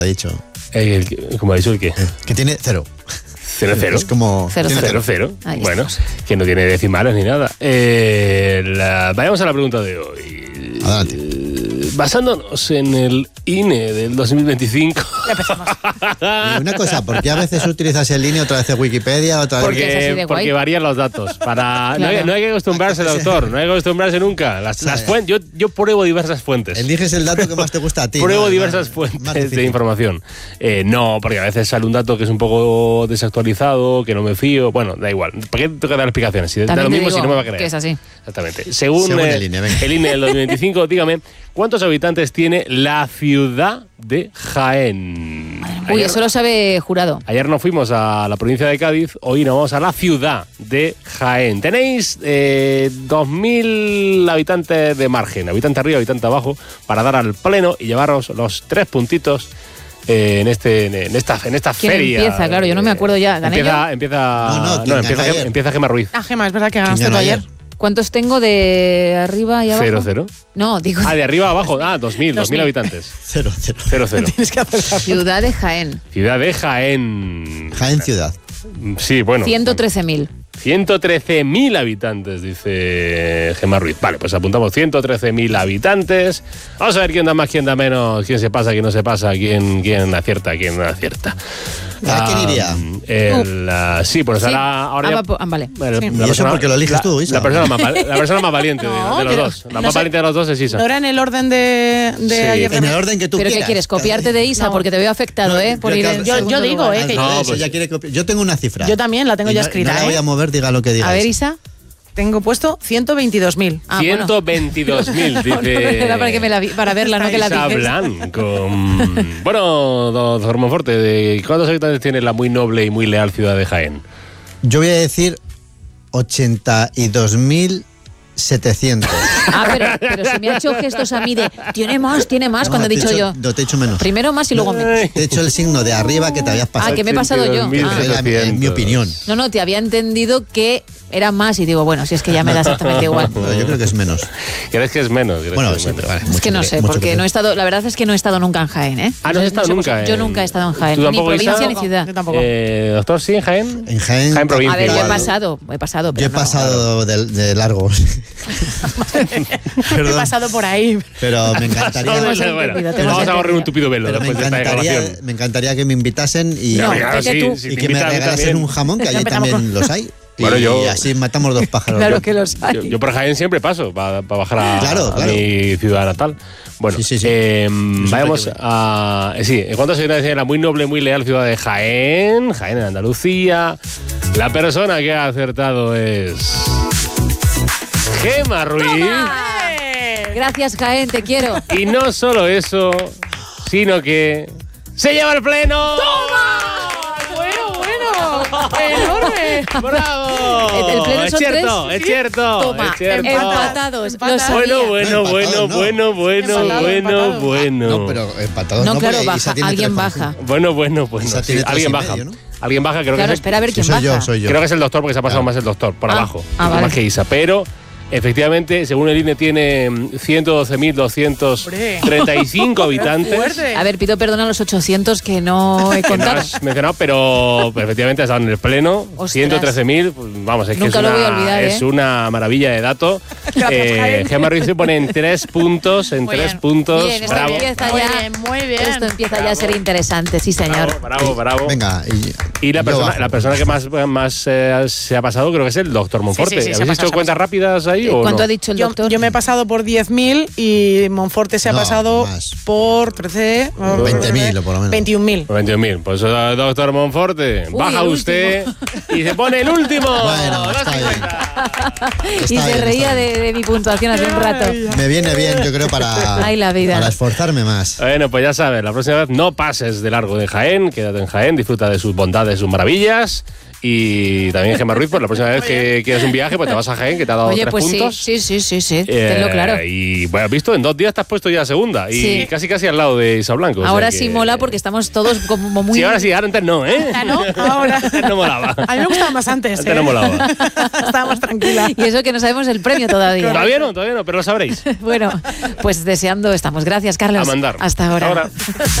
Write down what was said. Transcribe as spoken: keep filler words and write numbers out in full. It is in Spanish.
ha dicho. El, el, ¿Cómo ha dicho el qué? Que tiene cero. Cero, cero. Es como... Cero, tiene Cero, cero. Ahí Bueno, estamos. que no tiene decimales ni nada. Eh, la, vayamos a la pregunta de hoy. Adelante. Eh, basándonos en el I N E del dos mil veinticinco. Y una cosa, ¿por qué a veces utilizas el línea, otra vez Wikipedia, otra vez... Porque es así Porque, de guay. porque varían los datos. Para, Claro. no, hay, no hay que acostumbrarse, doctor. No hay que acostumbrarse nunca. Las, las fuentes, yo, yo pruebo diversas fuentes. Eliges el dato que más te gusta a ti. Pruebo ¿no? diversas Más- fuentes más de difícil. información. Eh, no, porque a veces sale un dato que es un poco desactualizado, que no me fío. Bueno, da igual. ¿Para qué tengo que dar explicaciones? Si da También lo te mismo, digo si no me va a creer. que es así. Exactamente. Según, Según eh, el I N E, venga. el I N E del dos mil veinticinco, dígame, ¿cuántos habitantes tiene la ciudad de Jaén? Uy, Ayer- eso lo sabe Jurado. Ayer nos fuimos a la provincia de Cádiz, hoy nos vamos a la ciudad de Jaén. Tenéis eh, dos mil habitantes de margen, habitante arriba, habitante abajo, para dar al pleno y llevaros los tres puntitos eh, en este en esta en esta ¿Quién feria. empieza? Claro, yo no me acuerdo ya. ¿Gané Empieza, yo? empieza, No, no, ¿quién empieza, ganó ayer? empieza Gemma Ruiz. Ah, Gemma, es verdad que ¿Quién ganaste ganó tú ayer. ayer? ¿Cuántos tengo de arriba y abajo? Cero, cero. No, digo Ah, de arriba a abajo. Ah, dos mil, dos mil dos mil. habitantes. Cero, cero. Cero, cero. Tienes que hacer la Ciudad de Jaén. Ciudad de Jaén. Jaén ciudad. Sí, bueno. ciento trece mil. ciento trece mil habitantes, dice Gemma Ruiz. Vale, pues apuntamos ciento trece mil habitantes. Vamos a ver quién da más, quién da menos, quién se pasa, quién no se pasa, quién, quién acierta, quién no acierta. ¿A quién iría? El, ah, sí, pues Sí. ahora, ahora Ah, ya- va po- ah, vale. Bueno, Sí. la ¿Y eso porque lo eliges la- tú, Isa? La persona más, val- la persona más valiente de- No, de, los pero dos. La no más sé. valiente de los dos es Isa. ¿No era en el orden de, de Sí. ayer? En el orden que tú ¿Pero qué quieras. quieres? ¿Copiarte de Isa? No. Porque te veo afectado, ¿eh? Por ir en Yo- yo segundo digo, lugar. ¿eh? que No, No, pues pues- ella quiere copiar. Yo tengo una cifra. Yo también la tengo Y ya no- escrita, No la voy ¿eh? a mover, diga lo que diga. A ver, Isa. Tengo puesto ciento veintidós mil. Ah, bueno. ciento veintidós mil, dice. Era para, que me la vi- para verla, no que la Isa dices. Blanco. Bueno, doctor Monforte, ¿de ¿cuántos habitantes tiene la muy noble y muy leal ciudad de Jaén? Yo voy a decir ochenta y dos mil setecientos. Ah, pero, pero si me ha hecho gestos a mí de tiene más, tiene más, cuando he te dicho hecho- yo. No, te he hecho menos. Primero más y luego menos. Te he hecho el signo de arriba que te habías pasado. Ah, que me he pasado yo. ochenta y dos mil Ah. Era mi- en mi opinión. No, no, te había entendido que era más y digo, bueno, si es que ya me da exactamente igual. Pero yo creo que es menos. ¿Crees que es menos? ¿Crees Bueno, que es sí, menos? vale, Es mucho que no que- sé, mucho porque que- no he estado, la verdad es que no he estado nunca en Jaén, ¿eh? Ah, no has estado sé nunca vosotros. Yo en- nunca he estado en Jaén, ¿Tú ni tampoco, provincia Isa? ni ciudad. Yo tampoco. Eh, doctor, ¿sí en Jaén? En Jaén. Jaén provincia. A ver, yo he igual. pasado, he pasado, pero Yo he no. pasado de, de largo. He Perdón, pasado por ahí. pero me Te encantaría. hemos Bueno, entendido, te hemos vamos a entendido. correr un tupido velo Pero me después de esta encantaría, grabación. me encantaría que me invitasen y, No, claro, vete sí, tú. sí, y te que me invitan a mí regalasen también. un jamón, que allí Empezamos también los hay. Y Bueno, yo- así matamos dos pájaros. Claro Yo- que los hay. Yo, yo por Jaén siempre paso para bajar a, Claro, a claro. mi ciudad natal. Bueno, Sí, sí, sí. eh, siempre vayamos que voy. a... eh, sí, ¿en cuántas ciudades tiene la muy noble, muy leal ciudad de Jaén? Jaén en Andalucía. La persona que ha acertado es... Gemma Ruiz. Gracias, Jaén, te quiero. Y no solo eso, sino que... ¡Se lleva el pleno! Bueno, bueno. Enorme. ¡Bravo! El- el pleno es son cierto, tres. es cierto, Toma, es cierto. empatados. Lo Empatados. sabía. Bueno, bueno, No, bueno, empatado, no. bueno, bueno, Empatado, bueno, empatado. bueno. No, pero empatados No, no, claro, porque baja, Isa tiene alguien tres coma baja. cinco. Bueno, bueno, bueno. Isa sí, tiene tres alguien y baja. medio, ¿no? Alguien baja, creo Claro, que es, espera a ver Sí, quién soy baja. yo, soy yo. creo que es el doctor porque se ha pasado más el doctor, por Ah, abajo. ah, vale. Más que Isa. Pero, efectivamente, según el I N E, tiene mm, ciento doce mil doscientos treinta y cinco habitantes. Fuerte. A ver, pido perdón a los ochocientos que no he Que no contado. has mencionado, pero pero efectivamente has dado en el pleno. Ostras. ciento trece mil, pues, vamos, es que Nunca es, lo una, voy a olvidar, es ¿eh? una maravilla de dato. Gracias, Eh, Jaén. Gemma Ruiz se pone en tres puntos, en Muy tres bien. puntos. Bien, esto bravo. empieza Muy ya. bien, muy bien. Esto empieza ya a ser interesante, sí, señor. Bravo, bravo, bravo. Venga, y, Y la yo persona, bajo. la persona que más, más eh, se ha pasado creo que es el doctor Monforte. Sí, sí, sí, se ha ¿Habéis pasado, hecho se ha cuentas pasado. rápidas ahí o ¿Cuánto no? ha dicho el Yo, doctor? yo me he pasado por diez mil y Monforte se ha No, pasado más. por trece. veinte mil o por lo menos. veintiún mil. veintiún mil. Pues eh, doctor Monforte, Uy, baja el usted y se pone el último. Bueno, Dos está bien. cincuenta. y Está se bien, reía está de, bien. de mi puntuación hace un rato. Me viene bien, yo creo, para, Ay, la vida. para esforzarme más. Bueno, pues ya sabes, la próxima vez no pases de largo de Jaén, quédate en Jaén, disfruta de sus bondades, sus maravillas. Y también Gemma Ruiz, pues la próxima vez que quieras un viaje, pues te vas a Jaén, que te ha dado Oye, tres pues puntos. sí, sí, sí, sí, sí. Eh, Tenlo claro. Y bueno, has visto, en dos días te has puesto ya segunda. Y Sí. casi casi al lado de Isa Blanco. o sea Ahora que- sí mola porque estamos todos como muy... Sí, ahora sí, ahora antes no, ¿eh? Ah, ¿no? Ahora. Antes no molaba. A mí me gustaba más antes. Antes ¿eh? no molaba. Estábamos tranquilas. Y eso que no sabemos el premio todavía. Todavía no, todavía no, pero lo sabréis. Bueno, pues deseando estamos. Gracias, Carlos. A mandar. Hasta ahora. Hasta ahora.